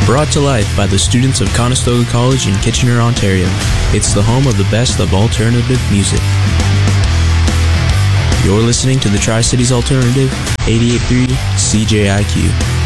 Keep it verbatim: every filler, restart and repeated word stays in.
Brought to life by the students of Conestoga College in Kitchener, Ontario. It's the home of the best of alternative music. You're listening to the Tri-Cities Alternative, eighty-eight point three C J I Q.